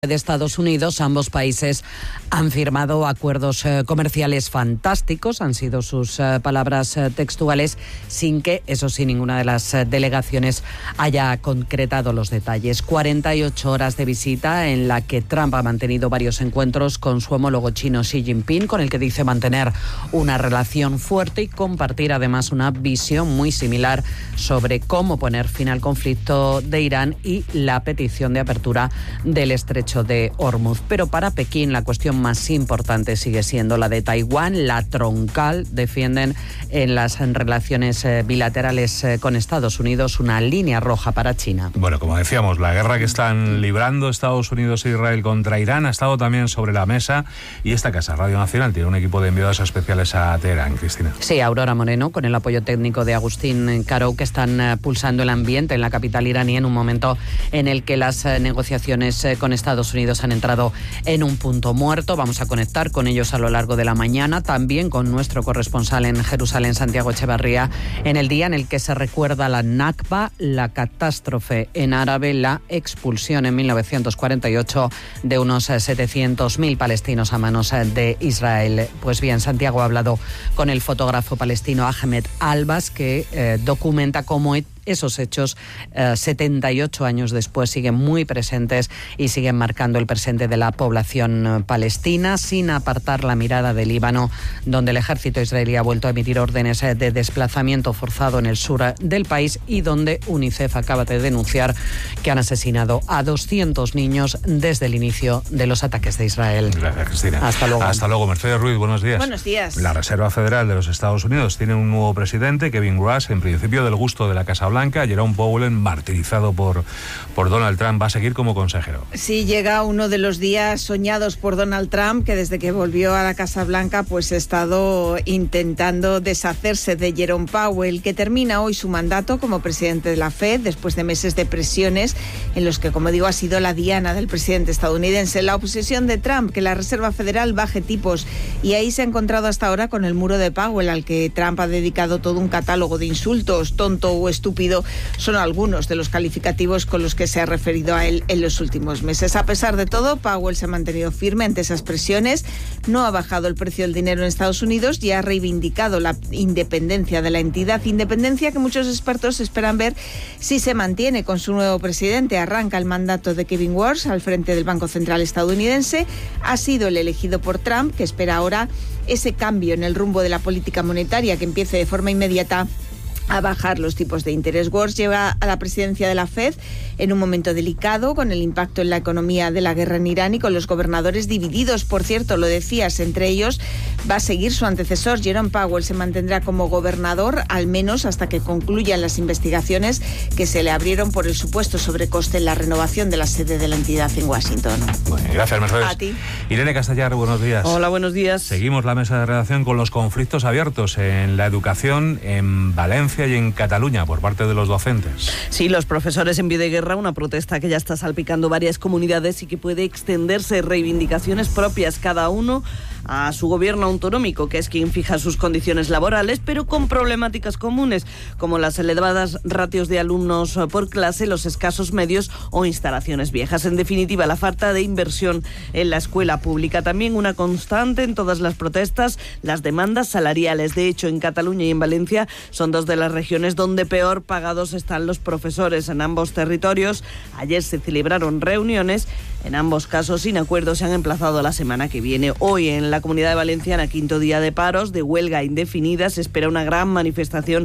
de Estados Unidos. Ambos países han firmado acuerdos comerciales fantásticos, han sido sus palabras textuales, sin que, eso sí, ninguna de las delegaciones haya concretado los detalles. 48 horas de visita en la que Trump ha mantenido varios encuentros con su homólogo chino Xi Jinping, con el que dice mantener una relación fuerte y compartir además una visión muy similar sobre cómo poner fin al conflicto de Irán y la petición de apertura del estrecho de Hormuz. Pero para Pekín la cuestión más importante sigue siendo la de Taiwán, la troncal. Defienden en las relaciones bilaterales con Estados Unidos una línea roja para China. Bueno, como decíamos, la guerra que están librando Estados Unidos e Israel contra Irán ha estado también sobre la mesa, y esta casa, Radio Nacional, tiene un equipo de enviados especiales a Teherán. Cristina. Sí, Aurora Moreno, con el apoyo técnico de Agustín Caro, que están pulsando el ambiente en la capital iraní en un momento en el que las negociaciones con Estados Unidos han entrado en un punto muerto. Vamos a conectar con ellos a lo largo de la mañana, también con nuestro corresponsal en Jerusalén, Santiago Echevarría, en el día en el que se recuerda la Nakba, la catástrofe en árabe, la expulsión en 1948 de unos 700.000 palestinos a manos de Israel. Pues bien, Santiago ha hablado con el fotógrafo palestino Ahmed Albas, que documenta cómo esos hechos, 78 años después, siguen muy presentes y siguen marcando el presente de la población palestina, sin apartar la mirada del Líbano, donde el ejército israelí ha vuelto a emitir órdenes de desplazamiento forzado en el sur del país, y donde UNICEF acaba de denunciar que han asesinado a 200 niños desde el inicio de los ataques de Israel. Gracias, Cristina. Hasta luego. Hasta luego. Mercedes Ruiz, buenos días. Buenos días. La Reserva Federal de los Estados Unidos tiene un nuevo presidente, Kevin Rush, en principio del gusto de la Casa Blanca. Jerome Powell, martirizado por Donald Trump, va a seguir como consejero. Sí, llega uno de los días soñados por Donald Trump, que desde que volvió a la Casa Blanca pues ha estado intentando deshacerse de Jerome Powell, que termina hoy su mandato como presidente de la Fed después de meses de presiones en los que, como digo, ha sido la diana del presidente estadounidense. La obsesión de Trump, que la Reserva Federal baje tipos, y ahí se ha encontrado hasta ahora con el muro de Powell, al que Trump ha dedicado todo un catálogo de insultos. Tonto o estúpido son algunos de los calificativos con los que se ha referido a él en los últimos meses. A pesar de todo, Powell se ha mantenido firme ante esas presiones, no ha bajado el precio del dinero en Estados Unidos y ha reivindicado la independencia de la entidad, independencia que muchos expertos esperan ver si se mantiene con su nuevo presidente. Arranca el mandato de Kevin Warsh al frente del Banco Central estadounidense, ha sido el elegido por Trump, que espera ahora ese cambio en el rumbo de la política monetaria que empiece de forma inmediata a bajar los tipos de interés. Warsh lleva a la presidencia de la Fed en un momento delicado, con el impacto en la economía de la guerra en Irán y con los gobernadores divididos. Por cierto, lo decías, entre ellos va a seguir su antecesor. Jerome Powell se mantendrá como gobernador, al menos hasta que concluyan las investigaciones que se le abrieron por el supuesto sobrecoste en la renovación de la sede de la entidad en Washington. Bueno, gracias, Mercedes. A ti. Irene Castellar, buenos días. Hola, buenos días. Seguimos la mesa de redacción con los conflictos abiertos en la educación en Valencia y en Cataluña por parte de los docentes. Sí, los profesores en pie de guerra, una protesta que ya está salpicando varias comunidades y que puede extenderse. Reivindicaciones propias, cada uno a su gobierno autonómico, que es quien fija sus condiciones laborales, pero con problemáticas comunes, como las elevadas ratios de alumnos por clase, los escasos medios o instalaciones viejas. En definitiva, la falta de inversión en la escuela pública. También una constante en todas las protestas, las demandas salariales. De hecho, en Cataluña y en Valencia son dos de las regiones donde peor pagados están los profesores. En ambos territorios, ayer se celebraron reuniones, en ambos casos sin acuerdo. Se han emplazado la semana que viene. Hoy en la Comunidad Valenciana, quinto día de paros, de huelga indefinida. Se espera una gran manifestación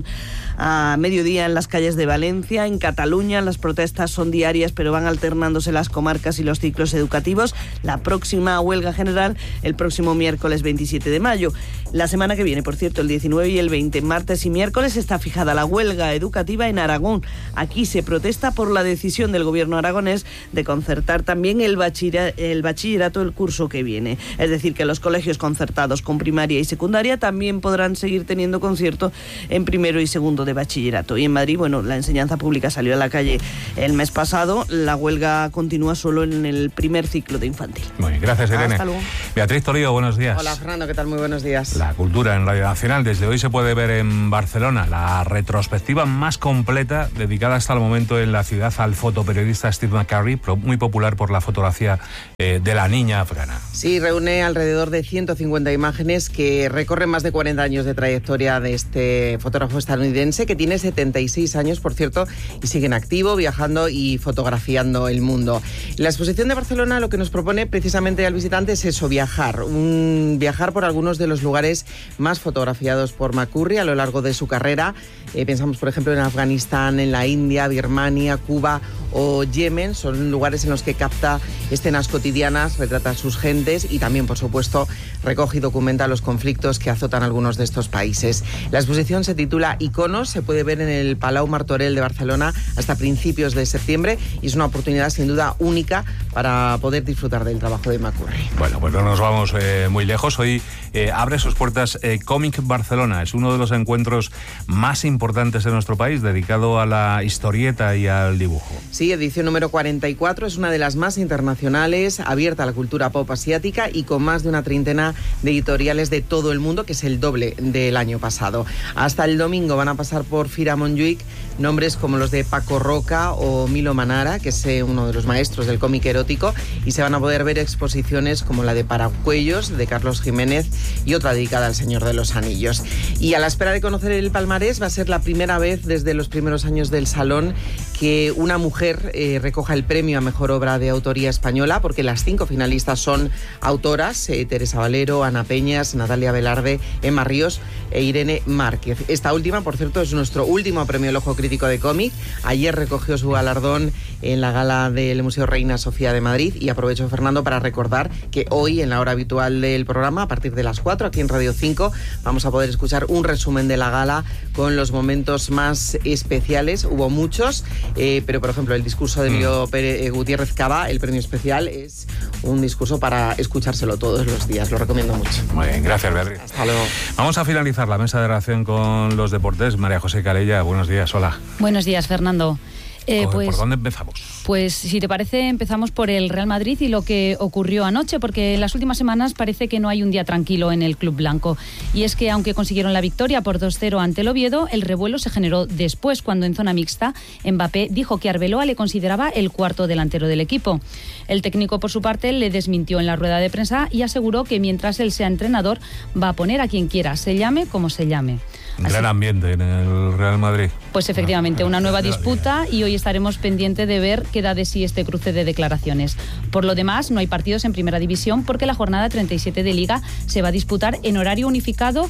a mediodía en las calles de Valencia. En Cataluña las protestas son diarias, pero van alternándose las comarcas y los ciclos educativos. La próxima huelga general el próximo miércoles 27 de mayo. La semana que viene, por cierto, el 19 y el 20, martes y miércoles, está fijada la huelga educativa en Aragón. Aquí se protesta por la decisión del gobierno aragonés de concertar también el bachillerato el curso que viene. Es decir, que los colegios concertados con primaria y secundaria también podrán seguir teniendo concierto en primero y segundo de bachillerato. Y en Madrid, bueno, la enseñanza pública salió a la calle el mes pasado. La huelga continúa solo en el primer ciclo de infantil. Muy bien, gracias, Irene. Hasta luego. Beatriz Torío, buenos días. Hola, Fernando, ¿qué tal? Muy buenos días. La cultura en Radio Nacional. Desde hoy se puede ver en Barcelona la retrospectiva más completa dedicada hasta el momento en la ciudad al fotoperiodista Steve McCurry, muy popular por la foto fotografía de la niña afgana. Sí, reúne alrededor de 150 imágenes que recorren más de 40 años de trayectoria de este fotógrafo estadounidense, que tiene 76 años, por cierto, y sigue en activo, viajando y fotografiando el mundo. La exposición de Barcelona lo que nos propone precisamente al visitante es eso, viajar por algunos de los lugares más fotografiados por McCurry a lo largo de su carrera. Pensamos, por ejemplo, en Afganistán, en la India, Birmania, Cuba o Yemen. Son lugares en los que capta escenas cotidianas, retrata a sus gentes y también, por supuesto, recoge y documenta los conflictos que azotan algunos de estos países. La exposición se titula Iconos, se puede ver en el Palau Martorell de Barcelona hasta principios de septiembre y es una oportunidad sin duda única para poder disfrutar del trabajo de McCurry. Bueno, pues no nos vamos muy lejos. Hoy abre sus puertas Cómic Barcelona. Es uno de los encuentros más importantes de nuestro país, dedicado a la historieta y al dibujo. Sí, edición número 44, es una de las más internacionales, abierta a la cultura pop asiática y con más de una treintena de editoriales de todo el mundo, que es el doble del año pasado. Hasta el domingo van a pasar por Fira Montjuïc nombres como los de Paco Roca o Milo Manara, que es uno de los maestros del cómic erótico, y se van a poder ver exposiciones como la de Paracuellos, de Carlos Jiménez, y otra dedicada al Señor de los Anillos. Y a la espera de conocer el palmarés, va a ser la primera vez desde los primeros años del Salón que una mujer recoja el premio a Mejor Obra de Autoría Española, porque las 5 finalistas son autoras, Teresa Valero, Ana Peñas, Natalia Velarde, Emma Ríos e Irene Márquez. Esta última, por cierto, es nuestro último premio El Ojo Crítico de Cómic. Ayer recogió su galardón en la gala del Museo Reina Sofía de Madrid, y aprovecho, Fernando, para recordar que hoy, en la hora habitual del programa, a partir de las 4, aquí en Radio 5, vamos a poder escuchar un resumen de la gala con los momentos más especiales. Hubo muchos, pero por ejemplo el discurso de Emilio Gutiérrez Cava, el premio especial, es un discurso para escuchárselo todos los días. Lo recomiendo mucho. Muy bien, gracias, Beatriz. Hasta luego. Vamos a finalizar la mesa de redacción con los deportes. María José Calella, buenos días, hola. Buenos días, Fernando. ¿Por dónde empezamos? Pues si te parece, empezamos por el Real Madrid y lo que ocurrió anoche, porque en las últimas semanas parece que no hay un día tranquilo en el club blanco. Y es que aunque consiguieron la victoria por 2-0 ante el Oviedo, el revuelo se generó después, cuando en zona mixta Mbappé dijo que Arbeloa le consideraba el cuarto delantero del equipo. El técnico, por su parte, le desmintió en la rueda de prensa y aseguró que mientras él sea entrenador va a poner a quien quiera, se llame como se llame. Gran ambiente en el Real Madrid. Pues efectivamente, una nueva disputa, y hoy estaremos pendientes de ver qué da de sí este cruce de declaraciones. Por lo demás, no hay partidos en Primera División porque la jornada 37 de Liga se va a disputar en horario unificado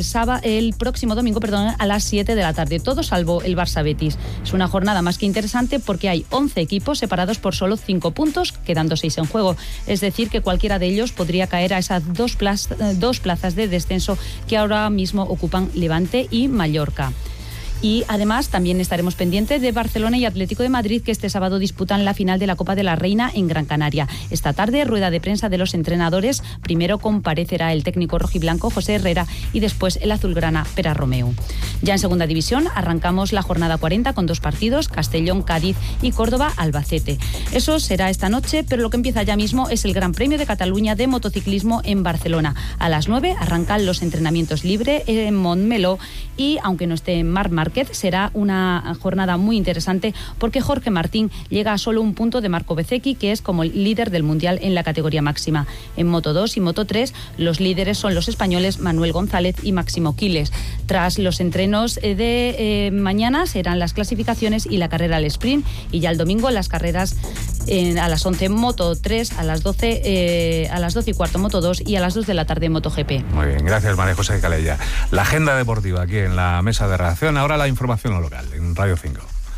el próximo domingo, a las 7 de la tarde, todo salvo el Barça-Betis. Es una jornada más que interesante porque hay 11 equipos separados por solo 5 puntos, quedando 6 en juego. Es decir, que cualquiera de ellos podría caer a esas dos plazas de descenso que ahora mismo ocupan Levante y Mallorca. Y además también estaremos pendientes de Barcelona y Atlético de Madrid, que este sábado disputan la final de la Copa de la Reina en Gran Canaria. Esta tarde, rueda de prensa de los entrenadores. Primero comparecerá el técnico rojiblanco José Herrera y después el azulgrana Pere Romeu. Ya en Segunda División arrancamos la jornada 40 con 2 partidos, Castellón, Cádiz y Córdoba, Albacete. Eso será esta noche, pero lo que empieza ya mismo es el Gran Premio de Cataluña de motociclismo en Barcelona. A las 9 arrancan los entrenamientos libres en Montmeló, y aunque no esté Marc Márquez, será una jornada muy interesante porque Jorge Martín llega a solo un punto de Marco Bezzecchi, que es como el líder del Mundial en la categoría máxima. En Moto 2 y Moto 3 los líderes son los españoles Manuel González y Máximo Quiles. Tras los entrenos de mañana serán las clasificaciones y la carrera al sprint, y ya el domingo las carreras a las 11 Moto 3, a las 12 y cuarto Moto 2 y a las 2 de la tarde Moto GP. Muy bien, gracias, María José Calella. La agenda deportiva aquí en la mesa de redacción. Ahora la información local en Radio 5.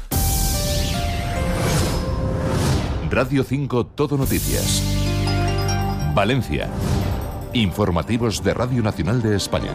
Radio 5 Todo Noticias. Valencia. Informativos de Radio Nacional de España.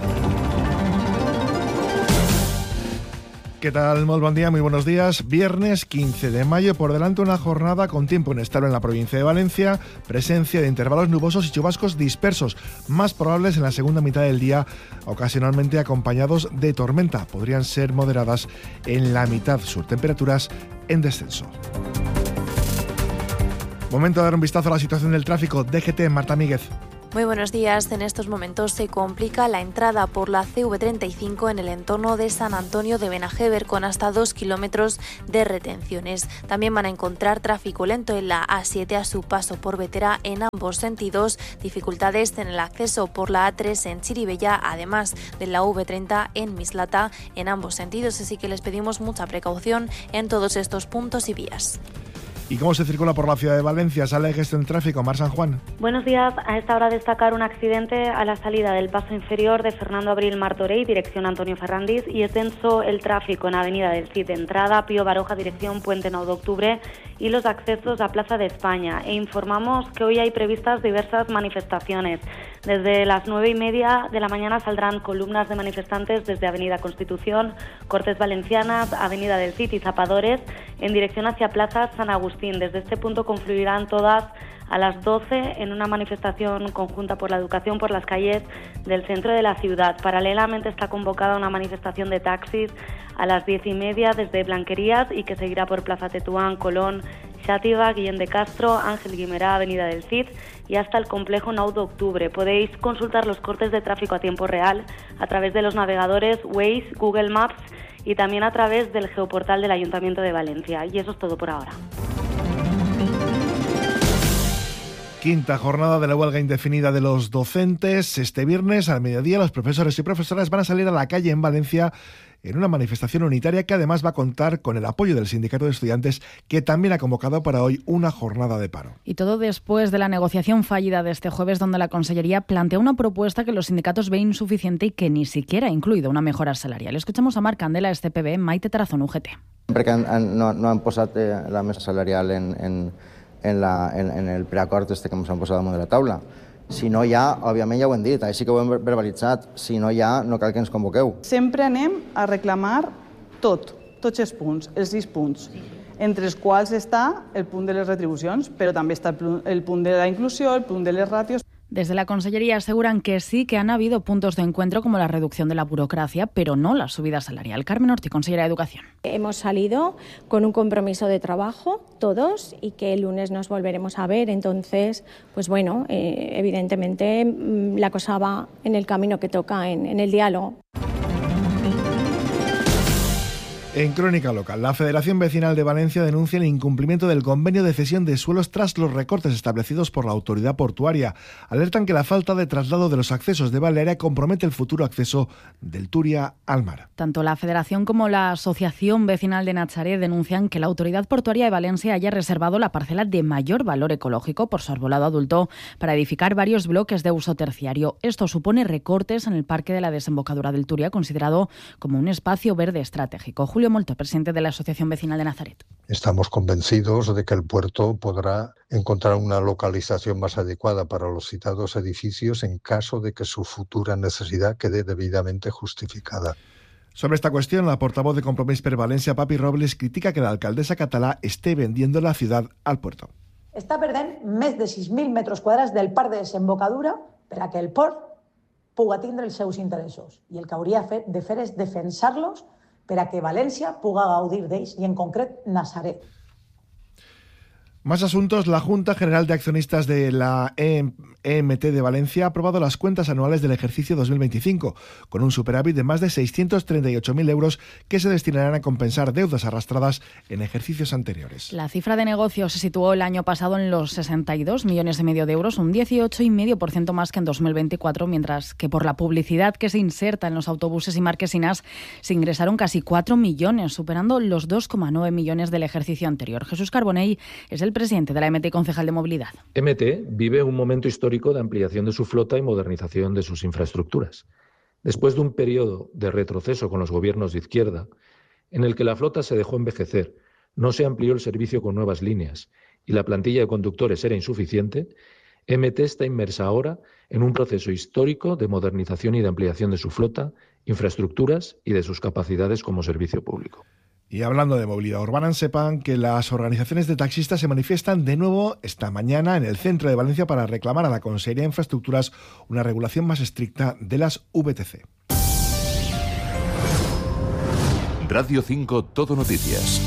¿Qué tal? Muy buen día, muy buenos días. Viernes 15 de mayo, por delante una jornada con tiempo inestable en la provincia de Valencia, presencia de intervalos nubosos y chubascos dispersos, más probables en la segunda mitad del día, ocasionalmente acompañados de tormenta. Podrían ser moderadas en la mitad sur, temperaturas en descenso. Momento de dar un vistazo a la situación del tráfico. DGT, Marta Míguez. Muy buenos días. En estos momentos se complica la entrada por la CV35 en el entorno de San Antonio de Benajever con hasta 2 kilómetros de retenciones. También van a encontrar tráfico lento en la A7 a su paso por Vetera en ambos sentidos, dificultades en el acceso por la A3 en Chirivella, además de la V30 en Mislata en ambos sentidos, así que les pedimos mucha precaución en todos estos puntos y vías. ¿Y cómo se circula por la ciudad de Valencia? ¿Sale gestión de tráfico? Mar San Juan. Buenos días. A esta hora destacar un accidente a la salida del paso inferior de Fernando Abril Martorell, dirección Antonio Ferrandis, y es denso el tráfico en Avenida del Cid, entrada Pío Baroja, dirección Puente 9 de Octubre, y los accesos a Plaza de España. E informamos que hoy hay previstas diversas manifestaciones. Desde las 9:30 de la mañana saldrán columnas de manifestantes desde Avenida Constitución, Cortes Valencianas, Avenida del Cid y Zapadores, en dirección hacia Plaza San Agustín. Desde este punto confluirán todas a las 12 en una manifestación conjunta por la educación por las calles del centro de la ciudad. Paralelamente está convocada una manifestación de taxis a las 10:30 desde Blanquerías y que seguirá por Plaza Tetuán, Colón, Xàtiva, Guillén de Castro, Ángel Guimerá, Avenida del Cid y hasta el complejo 9 de Octubre. Podéis consultar los cortes de tráfico a tiempo real a través de los navegadores Waze, Google Maps y también a través del geoportal del Ayuntamiento de Valencia. Y eso es todo por ahora. Quinta jornada de la huelga indefinida de los docentes. Este viernes al mediodía los profesores y profesoras van a salir a la calle en Valencia en una manifestación unitaria que además va a contar con el apoyo del Sindicato de Estudiantes, que también ha convocado para hoy una jornada de paro. Y todo después de la negociación fallida de este jueves, donde la Consellería plantea una propuesta que los sindicatos ven insuficiente y que ni siquiera ha incluido una mejora salarial. Escuchamos a Marc Candela, SCPB, Maite Tarazón, UGT. Sempre que no han posat la mesa salarial en el preacord que ens han posat damunt de la taula. Si no hi ha, òbviament ja ho hem dit, així que ho hem verbalitzat, si no hi ha, no cal que ens convoqueu. Sempre anem a reclamar tots els punts, els 6 punts, entre els quals està el punt de les retribucions, però també està el punt de la inclusió, el punt de les ràtios. Desde la Consellería aseguran que sí que han habido puntos de encuentro como la reducción de la burocracia, pero no la subida salarial. Carmen Ortiz, consellera de Educación. Hemos salido con un compromiso de trabajo todos y que el lunes nos volveremos a ver. Entonces, pues bueno, evidentemente la cosa va en el camino que toca, en el diálogo. En Crónica Local, la Federación Vecinal de Valencia denuncia el incumplimiento del convenio de cesión de suelos tras los recortes establecidos por la autoridad portuaria. Alertan que la falta de traslado de los accesos de Balearia compromete el futuro acceso del Turia al mar. Tanto la Federación como la Asociación Vecinal de Natzaret denuncian que la Autoridad Portuaria de Valencia haya reservado la parcela de mayor valor ecológico por su arbolado adulto para edificar varios bloques de uso terciario. Esto supone recortes en el Parque de la Desembocadura del Turia, considerado como un espacio verde estratégico. Julio Molto, presidente de la Asociación Vecinal de Nazaret. Estamos convencidos de que el puerto podrá encontrar una localización más adecuada para los citados edificios en caso de que su futura necesidad quede debidamente justificada. Sobre esta cuestión, la portavoz de Compromís per Valencia, Papi Robles, critica que la alcaldesa català esté vendiendo la ciudad al puerto. Està perdent més de 6.000 metres quadrats del parc de desembocadura per a que el port puga tindre els seus interessos. I el que hauria de fer és defensar-los per a que València puga gaudir d'ells, i en concret Nazaret. Más asuntos. La Junta General de Accionistas de la EMT de Valencia ha aprobado las cuentas anuales del ejercicio 2025, con un superávit de más de 638.000 euros que se destinarán a compensar deudas arrastradas en ejercicios anteriores. La cifra de negocio se situó el año pasado en los 62,5 millones de euros, un 18,5% más que en 2024, mientras que por la publicidad que se inserta en los autobuses y marquesinas se ingresaron casi 4 millones, superando los 2,9 millones del ejercicio anterior. Jesús Carbonell es el presidente de la EMT y concejal de movilidad. EMT vive un momento histórico de ampliación de su flota y modernización de sus infraestructuras. Después de un periodo de retroceso con los gobiernos de izquierda, en el que la flota se dejó envejecer, no se amplió el servicio con nuevas líneas y la plantilla de conductores era insuficiente, EMT está inmersa ahora en un proceso histórico de modernización y de ampliación de su flota, infraestructuras y de sus capacidades como servicio público. Y hablando de movilidad urbana, sepan que las organizaciones de taxistas se manifiestan de nuevo esta mañana en el centro de Valencia para reclamar a la Consellería de Infraestructuras una regulación más estricta de las VTC. Radio 5 Todo Noticias.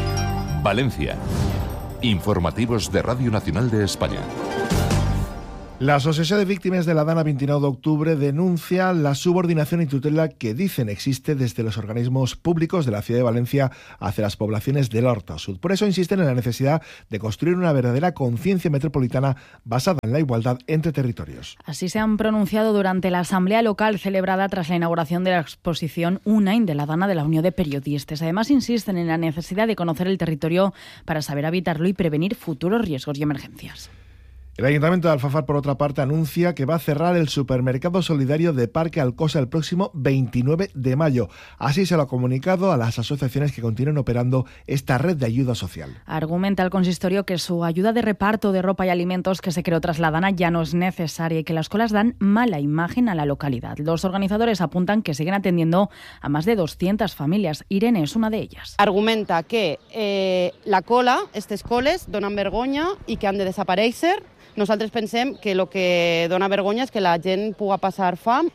Valencia. Informativos de Radio Nacional de España. L'Associació de Víctimes de la Dana 29 d'octubre denuncia la subordinación y tutela que dicen existe desde los organismos públicos de la ciudad de Valencia hacia las poblaciones del Horta Sud. Por eso insisten en la necesidad de construir una verdadera conciencia metropolitana basada en la igualdad entre territorios. Así se han pronunciado durante la asamblea local celebrada tras la inauguración de la exposición Un any de la Dana de la Unión de Periodistas. Además insisten en la necesidad de conocer el territorio para saber habitarlo y prevenir futuros riesgos y emergencias. El Ayuntamiento de Alfafar, por otra parte, anuncia que va a cerrar el supermercado solidario de Parque Alcosa el próximo 29 de mayo. Así se lo ha comunicado a las asociaciones que continúan operando esta red de ayuda social. Argumenta el consistorio que su ayuda de reparto de ropa y alimentos que se creó tras la Dana ya no es necesaria y que las colas dan mala imagen a la localidad. Los organizadores apuntan que siguen atendiendo a más de 200 familias. Irene es una de ellas. Argumenta que la cola, aquestes coles, donen vergonya i que han de desaparèixer. Nosaltres pensem que el que dona vergonya és que la gent puga passar fam.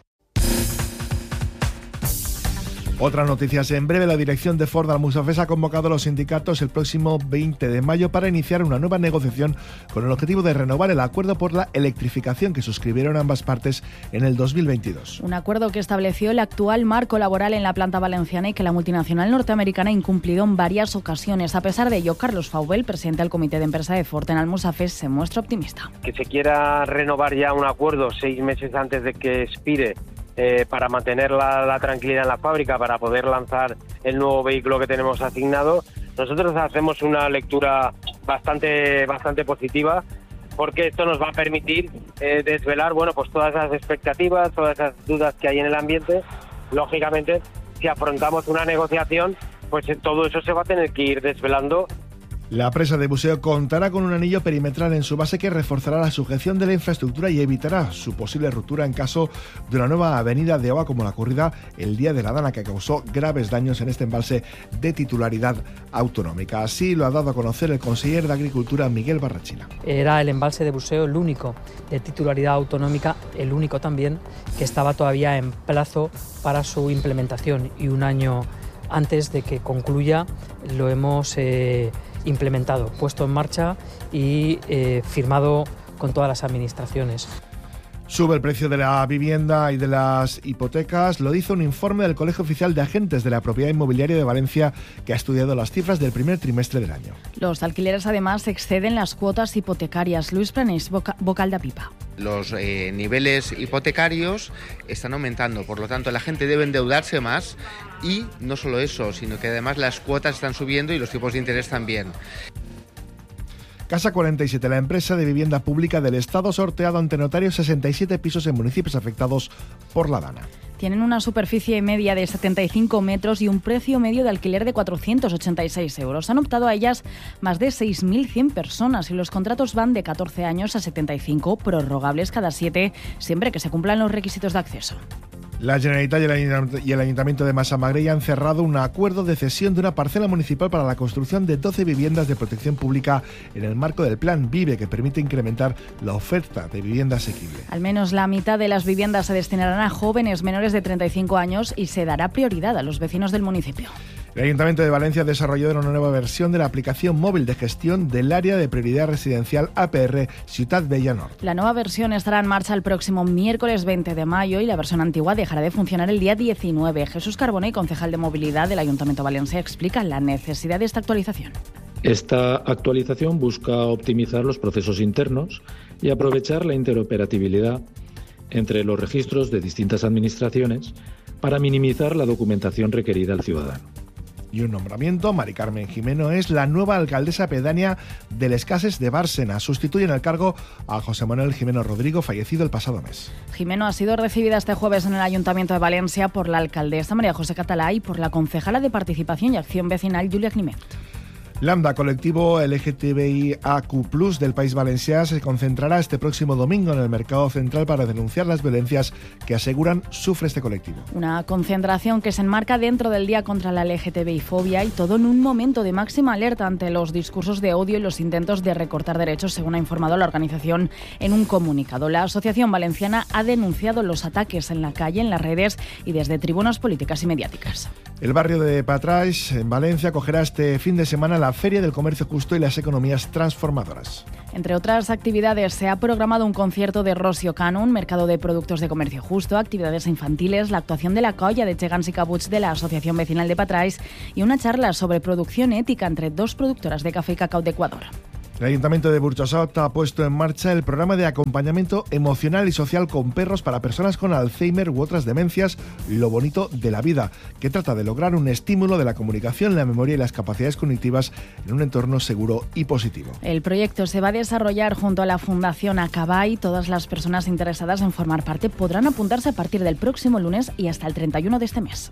Otras noticias en breve. La dirección de Ford Almusafes ha convocado a los sindicatos el próximo 20 de mayo para iniciar una nueva negociación con el objetivo de renovar el acuerdo por la electrificación que suscribieron ambas partes en el 2022. Un acuerdo que estableció el actual marco laboral en la planta valenciana y que la multinacional norteamericana ha incumplido en varias ocasiones. A pesar de ello, Carlos Faubel, presidente del comité de empresa de Ford en Almusafes, se muestra optimista. Que se quiera renovar ya un acuerdo 6 meses antes de que expire, para mantener la tranquilidad en la fábrica, para poder lanzar el nuevo vehículo que tenemos asignado. Nosotros hacemos una lectura bastante positiva, porque esto nos va a permitir desvelar pues todas esas expectativas, todas esas dudas que hay en el ambiente. Lógicamente, si afrontamos una negociación, pues todo eso se va a tener que ir desvelando. La presa de Buceo contará con un anillo perimetral en su base que reforzará la sujeción de la infraestructura y evitará su posible ruptura en caso de una nueva avenida de agua como la ocurrida el día de la Dana, que causó graves daños en este embalse de titularidad autonómica. Así lo ha dado a conocer el conseller de Agricultura, Miguel Barrachina. Era el embalse de Buceo el único de titularidad autonómica, el único también que estaba todavía en plazo para su implementación, y un año antes de que concluya lo hemos implementado, puesto en marcha y firmado con todas las administraciones. Sube el precio de la vivienda y de las hipotecas, lo dice un informe del Colegio Oficial de Agentes de la Propiedad Inmobiliaria de Valencia, que ha estudiado las cifras del primer trimestre del año. Los alquileres además exceden las cuotas hipotecarias. Luis Planés, vocal de APIPA. Los niveles hipotecarios están aumentando, por lo tanto la gente debe endeudarse más, y no solo eso, sino que además las cuotas están subiendo y los tipos de interés también. Casa 47, la empresa de vivienda pública del Estado, ha sorteado ante notarios 67 pisos en municipios afectados por la Dana. Tienen una superficie media de 75 metros y un precio medio de alquiler de 486 euros. Han optado a ellas más de 6.100 personas y los contratos van de 14 años a 75, prorrogables cada 7, siempre que se cumplan los requisitos de acceso. La Generalitat y el Ayuntamiento de Massamagrell han cerrado un acuerdo de cesión de una parcela municipal para la construcción de 12 viviendas de protección pública en el marco del Plan VIVE, que permite incrementar la oferta de vivienda asequible. Al menos la mitad de las viviendas se destinarán a jóvenes menores de 35 años y se dará prioridad a los vecinos del municipio. El Ayuntamiento de Valencia ha desarrollado una nueva versión de la aplicación móvil de gestión del área de prioridad residencial APR Ciutat Vella Nord. La nueva versión estará en marcha el próximo miércoles 20 de mayo y la versión antigua dejará de funcionar el día 19. Jesús Carbonell, concejal de movilidad del Ayuntamiento Valencià, explica la necesidad de esta actualización. Esta actualización busca optimizar los procesos internos y aprovechar la interoperabilidad entre los registros de distintas administraciones para minimizar la documentación requerida al ciudadano. Y un nombramiento: Mari Carmen Jimeno es la nueva alcaldesa pedánea de Les Cases de Bárcena. Sustituye en el cargo a José Manuel Jimeno Rodrigo, fallecido el pasado mes. Jimeno ha sido recibida este jueves en el Ayuntamiento de Valencia por la alcaldesa María José Catalá y por la concejala de Participación y Acción Vecinal Júlia Climent. Lambda, colectivo LGTBIAQ+ del País Valencià, se concentrará este próximo domingo en el Mercado Central para denunciar las violencias que aseguran sufre este colectivo. Una concentración que se enmarca dentro del Día contra la LGTBI-fobia y todo en un momento de máxima alerta ante los discursos de odio y los intentos de recortar derechos, según ha informado la organización en un comunicado. La Asociación Valenciana ha denunciado los ataques en la calle, en las redes y desde tribunas políticas y mediáticas. El barrio de Patrais, en Valencia, acogerá este fin de semana la Feria del Comercio Justo y las Economías Transformadoras. Entre otras actividades, se ha programado un concierto de Rosio Cano, un mercado de productos de comercio justo, actividades infantiles, la actuación de la colla de Gegants y Cabuts de la Asociación Vecinal de Patrais y una charla sobre producción ética entre 2 productoras de café y cacao de Ecuador. El Ayuntamiento de Burjasot ha puesto en marcha el programa de acompañamiento emocional y social con perros para personas con Alzheimer u otras demencias, Lo Bonito de la Vida, que trata de lograr un estímulo de la comunicación, la memoria y las capacidades cognitivas en un entorno seguro y positivo. El proyecto se va a desarrollar junto a la Fundación Acabay. Todas las personas interesadas en formar parte podrán apuntarse a partir del próximo lunes y hasta el 31 de este mes.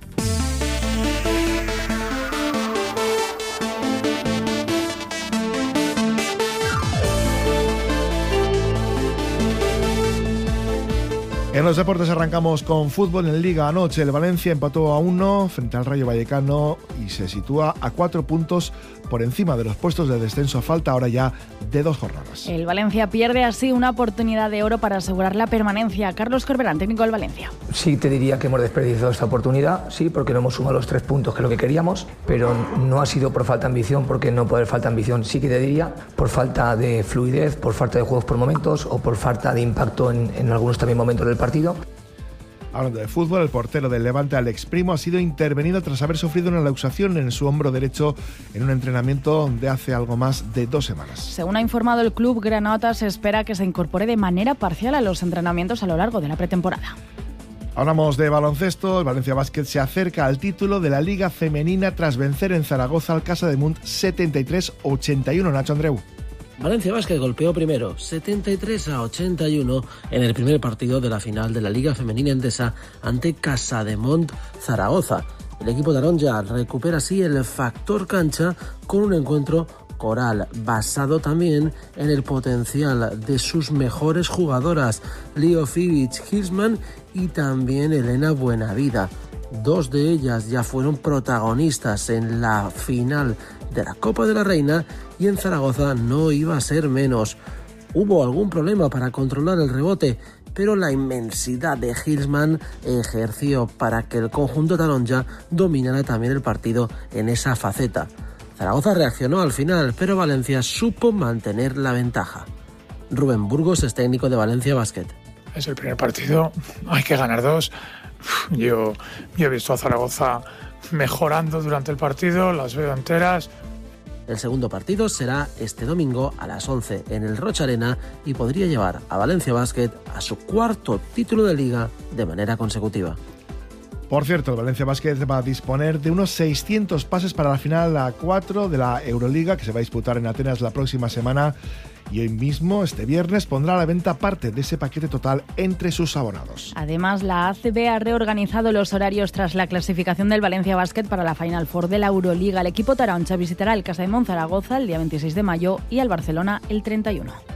En los deportes arrancamos con fútbol en Liga. Anoche el Valencia empató a 1 frente al Rayo Vallecano y se sitúa a 4 puntos por encima de los puestos de descenso a falta ahora ya de 2 jornadas. El Valencia pierde así una oportunidad de oro para asegurar la permanencia. Carlos Corberán, técnico del Valencia. Sí, te diría que hemos desperdiciado esta oportunidad, sí, porque no hemos sumado los 3 puntos que es lo que queríamos, pero no ha sido por falta de ambición, porque no puede haber falta de ambición. Sí que te diría por falta de fluidez, por falta de juegos por momentos o por falta de impacto en algunos también momentos del partido. Hablando de fútbol, el portero del Levante, Alex Primo, ha sido intervenido tras haber sufrido una luxación en su hombro derecho en un entrenamiento de hace algo más de 2 semanas. Según ha informado el club granota, se espera que se incorpore de manera parcial a los entrenamientos a lo largo de la pretemporada. Hablamos de baloncesto. El Valencia Basket se acerca al título de la Liga Femenina tras vencer en Zaragoza al Casademont 73-81. Nacho Andreu. Valencia Basket golpeó primero 73-81 en el primer partido de la final de la Liga Femenina Endesa ante Casademont Zaragoza. El equipo de Aronja recupera así el factor cancha con un encuentro coral basado también en el potencial de sus mejores jugadoras, Leo Fibic Hilsman y también Elena Buenavida. 2 de ellas ya fueron protagonistas en la final de la Copa de la Reina y en Zaragoza no iba a ser menos. Hubo algún problema para controlar el rebote, pero la inmensidad de Hilsman ejerció para que el conjunto taronja dominara también el partido en esa faceta. Zaragoza reaccionó al final, pero Valencia supo mantener la ventaja. Rubén Burgos es técnico de Valencia Basket. Es el primer partido, hay que ganar 2. Yo he visto a Zaragoza mejorando durante el partido, las veo enteras. El segundo partido será este domingo a las 11 en el Rocha Arena y podría llevar a Valencia Basket a su 4º título de liga de manera consecutiva. Por cierto, el Valencia Basket va a disponer de unos 600 pases para la final a 4 de la Euroliga, que se va a disputar en Atenas la próxima semana. Y hoy mismo, este viernes, pondrá a la venta parte de ese paquete total entre sus abonados. Además, la ACB ha reorganizado los horarios tras la clasificación del Valencia Basket para la Final Four de la Euroliga. El equipo taronja visitará el Casademont Zaragoza el día 26 de mayo y al Barcelona el 31.